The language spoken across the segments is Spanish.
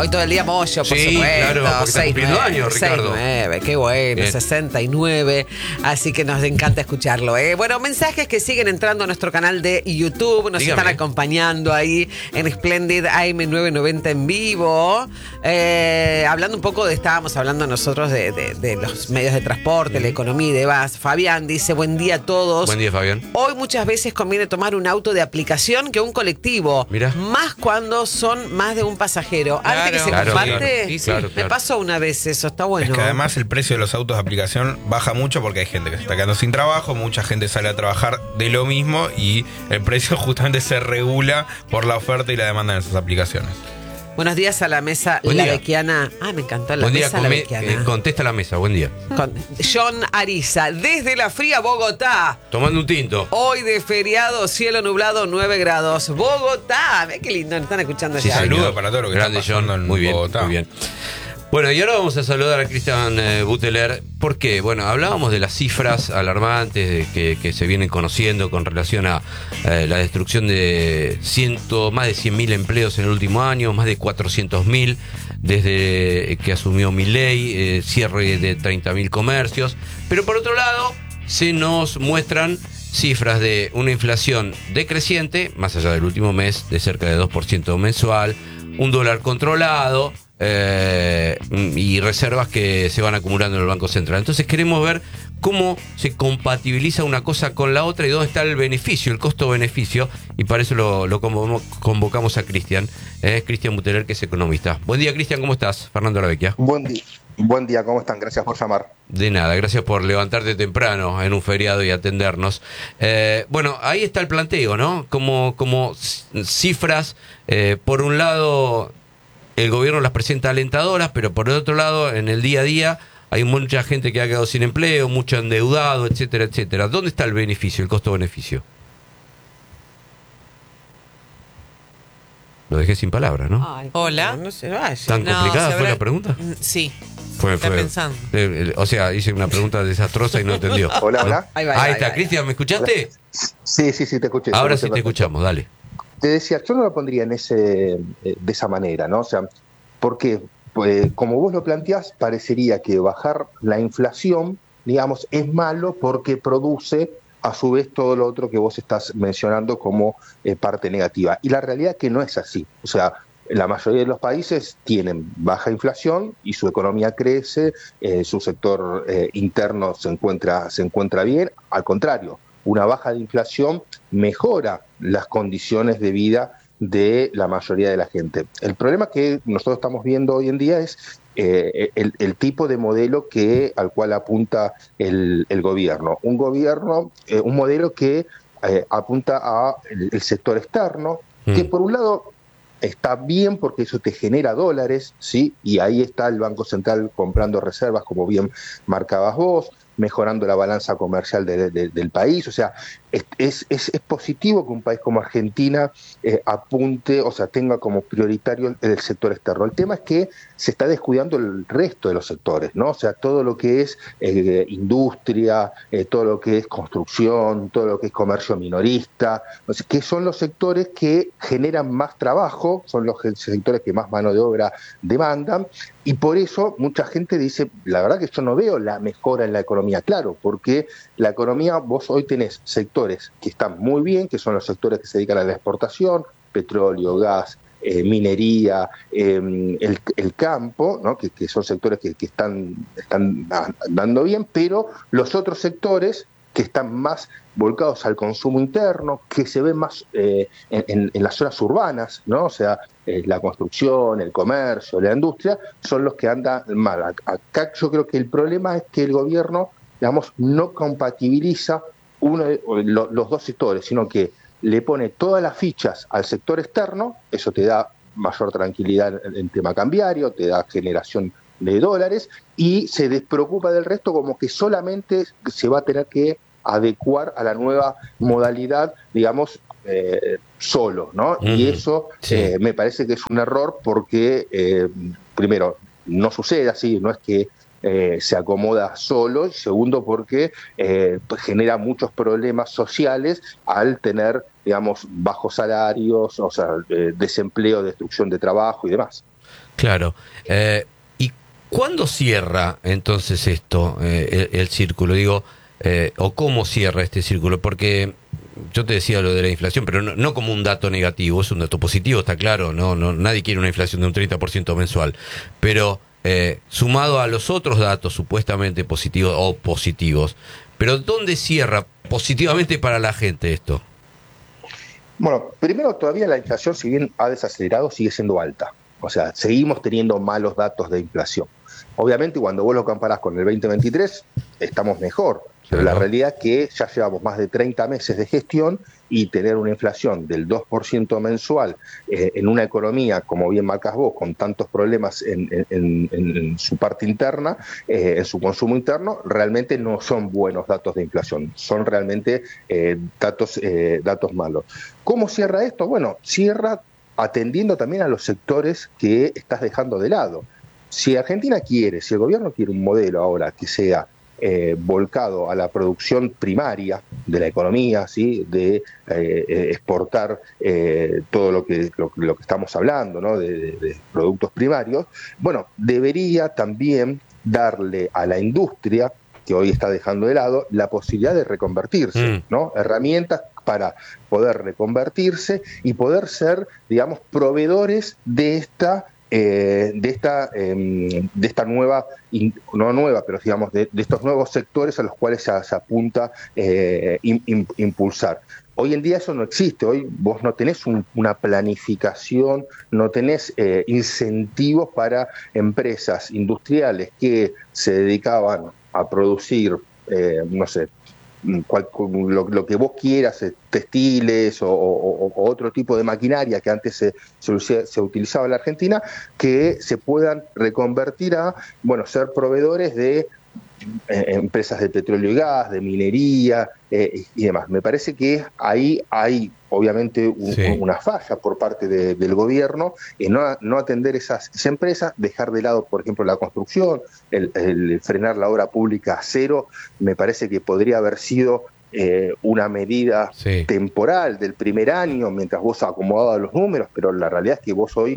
Hoy todo el día Moyo, por Sí, supuesto. claro, porque está cumpliendo años, Ricardo. 6-9, qué bueno, Bien. 69. Así que nos encanta escucharlo. Bueno, mensajes que siguen entrando a nuestro canal de YouTube. Nos Dígame. están acompañando ahí en Splendid AM990 en vivo. Hablando un poco estábamos hablando nosotros de los medios de transporte, la economía y demás. Fabián dice, buen día a todos. Buen día, Fabián. Hoy muchas veces conviene tomar un auto de aplicación que un colectivo. Mirá. Más cuando son más de un pasajero. Antes que se Claro, comparte, claro. Sí, me claro. pasó una vez eso, está bueno. Es que además el precio de los autos de aplicación baja mucho porque hay gente que se está quedando sin trabajo, mucha gente sale a trabajar de lo mismo y el precio justamente se regula por la oferta y la demanda en esas aplicaciones. Buenos días a la mesa Buen día. lavequiana. Me encantó la Buen día, mesa lavequiana. contesta la mesa, buen día. Con John Ariza, desde la fría Bogotá. Tomando un tinto. Hoy de feriado, cielo nublado, 9 grados. Bogotá, ve qué lindo, nos están escuchando Sí, allá. saludo señor. para todo lo que Grande, está pasando John. en Muy bien, Bogotá. muy bien. Bueno, y ahora vamos a saludar a Cristian Buteler. ¿Por qué? Bueno, hablábamos de las cifras alarmantes que se vienen conociendo con relación a la destrucción de más de 100.000 empleos en el último año, más de 400.000 desde que asumió Milei, cierre de 30.000 comercios. Pero por otro lado, se nos muestran cifras de una inflación decreciente, más allá del último mes, de cerca de 2% mensual, un dólar controlado, y reservas que se van acumulando en el Banco Central. Entonces queremos ver cómo se compatibiliza una cosa con la otra y dónde está el beneficio, el costo-beneficio, y para eso lo convocamos a Cristian, Cristian Buteler, que es economista. Buen día, Cristian, ¿cómo estás? Fernando Lavecchia. Buen día, ¿cómo están? Gracias por llamar. De nada, gracias por levantarte temprano en un feriado y atendernos. Bueno, ahí está el planteo, ¿no? Como cifras, por un lado el gobierno las presenta alentadoras, pero por el otro lado, en el día a día, hay mucha gente que ha quedado sin empleo, mucho endeudado, etcétera, etcétera. ¿Dónde está el beneficio, el costo-beneficio? Lo dejé sin palabras, ¿no? Ay, Hola. No se vaya. ¿Tan complicada fue la pregunta? Sí. Fue pensando. O sea, hice una pregunta desastrosa y no entendió. Hola, hola. Ahí está, Cristian, ¿me escuchaste? Sí, te escuché. Ahora sí te perfecto. escuchamos, dale. Te decía, yo no lo pondría de esa manera, ¿no? O sea, porque como vos lo planteás, parecería que bajar la inflación, digamos, es malo porque produce a su vez todo lo otro que vos estás mencionando como parte negativa. Y la realidad es que no es así. O sea, la mayoría de los países tienen baja inflación y su economía crece, su sector interno se encuentra bien. Al contrario, una baja de inflación mejora las condiciones de vida de la mayoría de la gente. El problema que nosotros estamos viendo hoy en día es el tipo de modelo al cual apunta el gobierno. Un modelo que apunta al sector externo, que por un lado está bien porque eso te genera dólares, ¿sí? Y ahí está el Banco Central comprando reservas, como bien marcabas vos, mejorando la balanza comercial del país. O sea, es positivo que un país como Argentina apunte, o sea, tenga como prioritario el sector externo. El tema es que se está descuidando el resto de los sectores, ¿no? O sea, todo lo que es industria, todo lo que es construcción, todo lo que es comercio minorista, o sea, que son los sectores que generan más trabajo, son los sectores que más mano de obra demandan, y por eso mucha gente dice, la verdad que yo no veo la mejora en la economía, claro, porque la economía, vos hoy tenés sectores que están muy bien, que son los sectores que se dedican a la exportación, petróleo, gas, minería, el campo, ¿no? que son sectores que están dando bien, pero los otros sectores que están más volcados al consumo interno, que se ven más en las zonas urbanas, ¿no? O sea, la construcción, el comercio, la industria, son los que andan mal. Acá yo creo que el problema es que el gobierno, digamos, no compatibiliza los dos sectores, sino que le pone todas las fichas al sector externo. Eso te da mayor tranquilidad en tema cambiario, te da generación de dólares, y se despreocupa del resto, como que solamente se va a tener que adecuar a la nueva modalidad, digamos, solo, ¿no? Y eso sí. Me parece que es un error porque, primero, no sucede así, no es que se acomoda solo, y segundo porque pues genera muchos problemas sociales al tener digamos, bajos salarios, o sea, desempleo, destrucción de trabajo y demás. Claro. ¿Y cuándo cierra entonces esto, el círculo? Digo, o cómo cierra este círculo, porque yo te decía lo de la inflación, pero no como un dato negativo, es un dato positivo, está claro, nadie quiere una inflación de un 30% mensual, pero sumado a los otros datos supuestamente positivos o positivos, pero ¿dónde cierra positivamente para la gente esto? Bueno, primero todavía la inflación, si bien ha desacelerado, sigue siendo alta, o sea, seguimos teniendo malos datos de inflación. Obviamente cuando vos lo comparás con el 2023, estamos mejor. Pero la realidad es que ya llevamos más de 30 meses de gestión y tener una inflación del 2% mensual en una economía, como bien marcas vos, con tantos problemas en su parte interna, en su consumo interno, realmente no son buenos datos de inflación, son realmente datos malos. ¿Cómo cierra esto? Bueno, cierra atendiendo también a los sectores que estás dejando de lado. Si Argentina quiere, si el gobierno quiere un modelo ahora que sea volcado a la producción primaria de la economía, ¿sí? De exportar todo lo que estamos hablando, ¿no? de productos primarios, bueno, debería también darle a la industria, que hoy está dejando de lado, la posibilidad de reconvertirse, ¿no? Herramientas para poder reconvertirse y poder ser, digamos, proveedores de esta nueva, no nueva, pero digamos, de estos nuevos sectores a los cuales se apunta impulsar. Hoy en día eso no existe, hoy vos no tenés una planificación, no tenés incentivos para empresas industriales que se dedicaban a producir, no sé, lo que vos quieras, textiles o otro tipo de maquinaria que antes se utilizaba en la Argentina, que se puedan reconvertir a, bueno, ser proveedores de empresas de petróleo y gas, de minería y demás. Me parece que ahí hay obviamente una falla por parte del gobierno en no atender esas empresas, dejar de lado, por ejemplo, la construcción, el frenar la obra pública a cero. Me parece que podría haber sido una medida temporal del primer año mientras vos acomodabas los números, pero la realidad es que vos hoy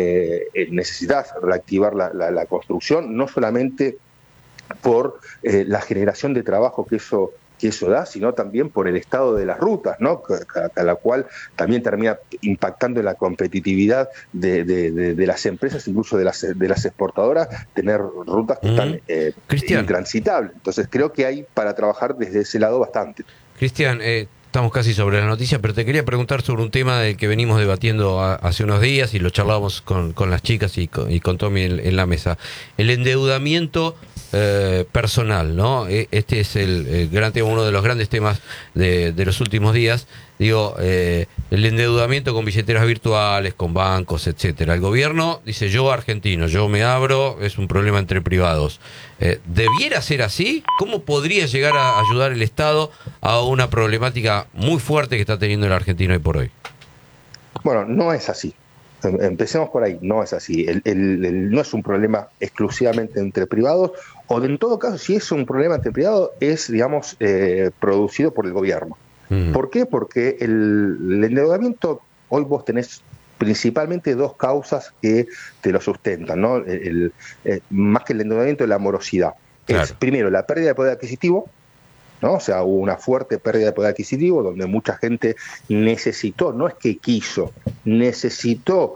necesitas reactivar la construcción, no solamente por la generación de trabajo que eso da, sino también por el estado de las rutas, ¿no? A la cual también termina impactando en la competitividad de las empresas, incluso de las exportadoras, tener rutas que están intransitables. Entonces creo que hay para trabajar desde ese lado bastante. Cristian, estamos casi sobre la noticia, pero te quería preguntar sobre un tema del que venimos debatiendo hace unos días y lo charlábamos con las chicas y con Tommy en la mesa. El endeudamiento personal, ¿no? Este es el gran tema, uno de los grandes temas de los últimos días. Digo, el endeudamiento con billeteras virtuales, con bancos, etcétera. El gobierno dice, yo argentino, yo me abro, es un problema entre privados. ¿Debiera ser así? ¿Cómo podría llegar a ayudar el Estado a una problemática muy fuerte que está teniendo el argentino hoy por hoy? Bueno, no es así. Empecemos por ahí, no es así. No es un problema exclusivamente entre privados, o en todo caso, si es un problema entre privados, es, digamos, producido por el gobierno. ¿Por qué? Porque el endeudamiento, hoy vos tenés principalmente dos causas que te lo sustentan, ¿no? Más que el endeudamiento, la morosidad. Claro. Es, primero, la pérdida de poder adquisitivo, ¿no? O sea, hubo una fuerte pérdida de poder adquisitivo donde mucha gente necesitó, no es que quiso, necesitó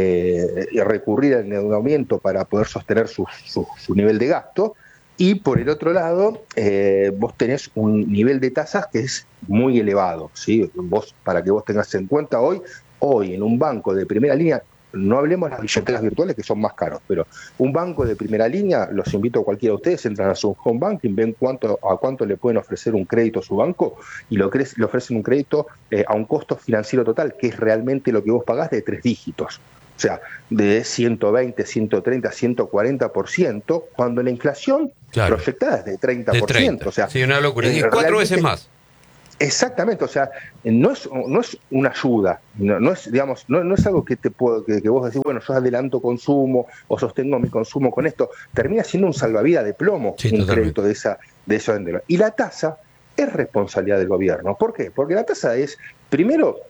recurrir al endeudamiento para poder sostener su nivel de gasto. Y por el otro lado, vos tenés un nivel de tasas que es muy elevado, ¿sí? Para que vos tengas en cuenta hoy en un banco de primera línea, no hablemos de las billeteras virtuales que son más caros, pero un banco de primera línea, los invito a cualquiera de ustedes, entran a su home banking, ven a cuánto le pueden ofrecer un crédito a su banco y le ofrecen un crédito a un costo financiero total, que es realmente lo que vos pagás de 3 dígitos. O sea, de 120, 130, 140%, cuando la inflación proyectada es de 30%. De 30. O sea, sí, una locura. Es 4 veces más. Exactamente, o sea, no es una ayuda, no es, digamos, no es algo que que vos decís, bueno, yo adelanto consumo o sostengo mi consumo con esto, termina siendo un salvavidas de plomo, un crédito de esa endeudamiento. Y la tasa es responsabilidad del gobierno. ¿Por qué? Porque la tasa es, primero,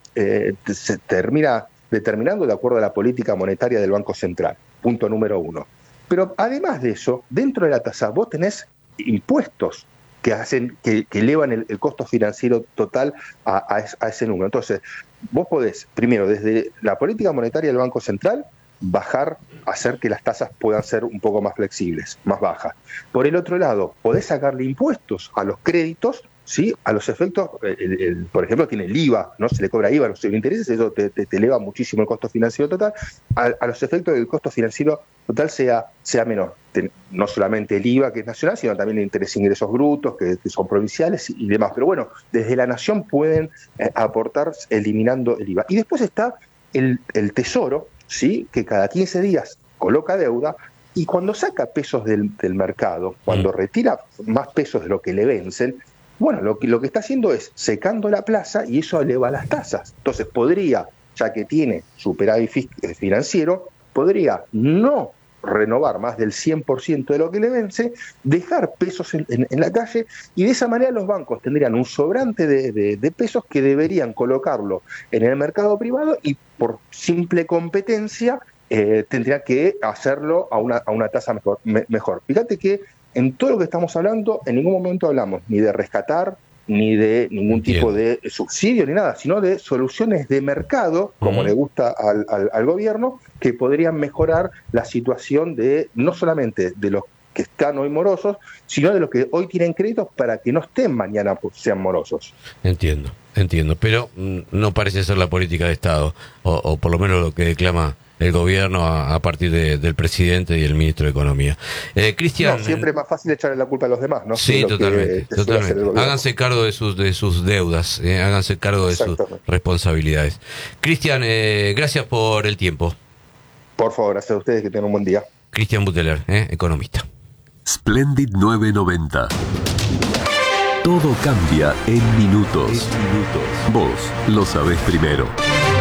se termina determinando de acuerdo a la política monetaria del Banco Central, punto número 1. Pero además de eso, dentro de la tasa vos tenés impuestos que hacen, que elevan el costo financiero total a ese número. Entonces, vos podés, primero, desde la política monetaria del Banco Central, bajar, hacer que las tasas puedan ser un poco más flexibles, más bajas. Por el otro lado, podés sacarle impuestos a los créditos, ¿sí? A los efectos, por ejemplo, tiene el IVA, ¿no? Se le cobra IVA a los intereses, eso te eleva muchísimo el costo financiero total. A los efectos del costo financiero total sea menor. No solamente el IVA, que es nacional, sino también el interés e ingresos brutos, que son provinciales y demás. Pero bueno, desde la nación pueden aportar eliminando el IVA. Y después está el Tesoro, ¿sí? Que cada 15 días coloca deuda, y cuando saca pesos del mercado, cuando retira más pesos de lo que le vencen, bueno, lo que está haciendo es secando la plaza, y eso eleva las tasas. Entonces podría, ya que tiene superávit financiero, podría no renovar más del 100% de lo que le vence, dejar pesos en la calle, y de esa manera los bancos tendrían un sobrante de pesos que deberían colocarlo en el mercado privado, y por simple competencia tendría que hacerlo a una tasa mejor. Fíjate que en todo lo que estamos hablando, en ningún momento hablamos ni de rescatar, ni de ningún tipo de subsidio, ni nada, sino de soluciones de mercado, como le gusta al gobierno, que podrían mejorar la situación de no solamente de los que están hoy morosos, sino de los que hoy tienen créditos para que no estén mañana sean morosos. Entiendo, pero no parece ser la política de Estado, o por lo menos lo que declama el gobierno a partir del presidente y el ministro de Economía. Cristian, siempre es más fácil echarle la culpa a los demás, ¿no? Sí, totalmente. Háganse cargo de sus deudas, háganse cargo de sus responsabilidades. Cristian, gracias por el tiempo. Por favor, gracias a ustedes, que tengan un buen día. Cristian Buteler, economista. Splendid 990. Todo cambia en minutos. Vos lo sabés primero.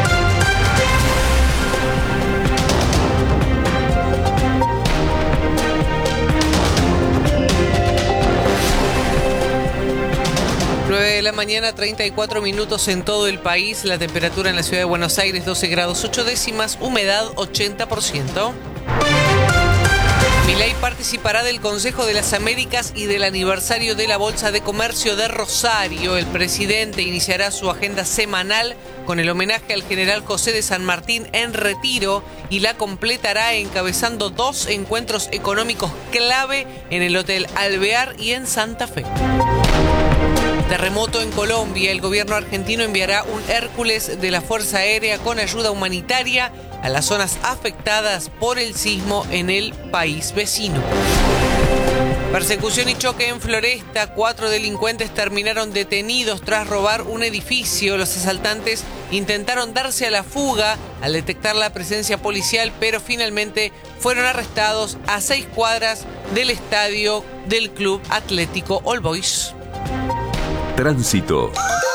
De la mañana, 34 minutos en todo el país. La temperatura en la ciudad de Buenos Aires, 12 grados 8 décimas, humedad 80%. Milei participará del Consejo de las Américas y del aniversario de la Bolsa de Comercio de Rosario. El presidente iniciará su agenda semanal con el homenaje al general José de San Martín en retiro, y la completará encabezando 2 encuentros económicos clave en el Hotel Alvear y en Santa Fe. Terremoto en Colombia. El gobierno argentino enviará un Hércules de la Fuerza Aérea con ayuda humanitaria a las zonas afectadas por el sismo en el país vecino. Persecución y choque en Floresta. 4 delincuentes terminaron detenidos tras robar un edificio. Los asaltantes intentaron darse a la fuga al detectar la presencia policial, pero finalmente fueron arrestados a 6 cuadras del estadio del Club Atlético All Boys. Tránsito.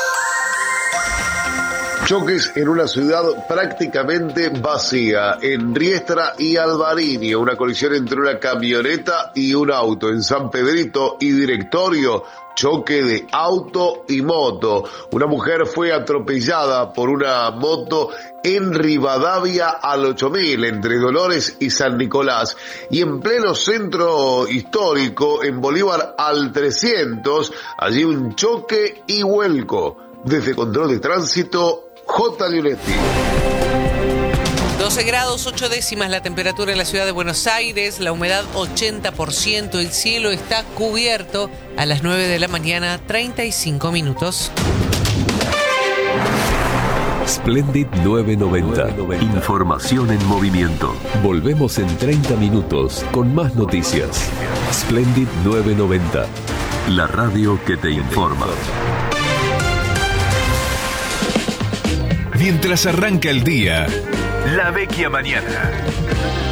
Choques en una ciudad prácticamente vacía, en Riestra y Alvarinho, una colisión entre una camioneta y un auto. En San Pedrito y Directorio, choque de auto y moto. Una mujer fue atropellada por una moto en Rivadavia al 8000, entre Dolores y San Nicolás. Y en pleno centro histórico, en Bolívar al 300, allí un choque y vuelco. Desde Control de Tránsito, J. Lionetti. 12 grados 8 décimas la temperatura en la ciudad de Buenos Aires, la humedad 80%, el cielo está cubierto. A las 9 de la mañana, 35 minutos. Splendid 990. Información en movimiento. Volvemos en 30 minutos con más noticias. Splendid 990. La radio que te informa. Mientras arranca el día, La Vecchia Mañana.